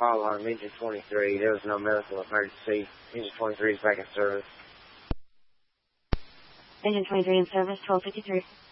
fire alarm, engine 23. There was no medical emergency. Engine 23 is back in service. Engine 23 in service, 1253.